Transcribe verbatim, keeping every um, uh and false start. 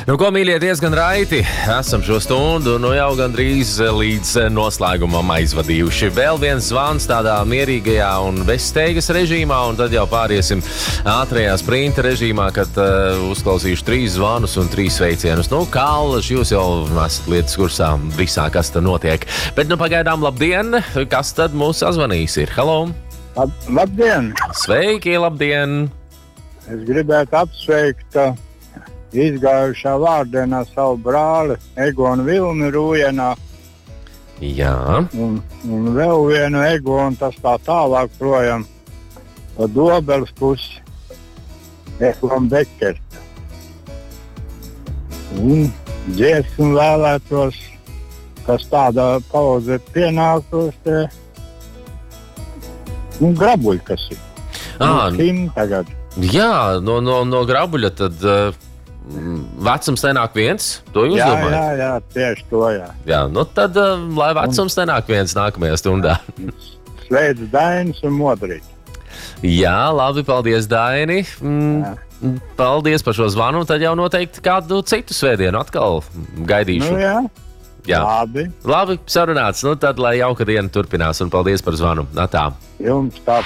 Nu, ko, mīļie, diezgan raiti. Esam šo stundu nu jau gandrīz līdz noslēgumam aizvadījuši. Vēl viens zvans tādā mierīgajā un bezsteigas režīmā, un tad jau pāriesim ātrajā sprinta režīmā, kad uh, uzklausīšu trīs zvanus un trīs sveicienus. Nu, Kālaž, jūs jau esat lietas kursā visā, kas tad notiek. Bet, nu, pagaidām, labdien! Kas tad mūs sazvanīs ir? Halo! Lab, labdien! Sveiki, labdien! Es gribētu apsveikt uh, izgājušā vārdienā savu brāli Egonu Vilni Rūjienā. Jā. Un, un vēl vienu Egonu, tas tā tālāk projām pa Dobeles pusi Egonu Bekertu. Un dziesmu vēlētos, kas tādā paudze pienākos, te un Grabuļi, kas ir. À, nu, Kim tagad. Jā, no, no, no Grabuļa tad uh, vecums nenāk viens, to jūs jā, domājat? Jā, jā, tieši to, jā. Jā, nu tad, uh, lai vecums nenāk viens nākamajā stundā. Sveic Dainis un Modrīt. Jā, labi, paldies, Daini. Mm, paldies par šo zvanu, tad jau noteikti kādu citu svētdienu atkal gaidīšu. Nu, jā. Jā. Labi. Labi, sarunāts. Nu tad, lai jauka diena turpinās, un paldies par zvanu. Atā. Jums tā.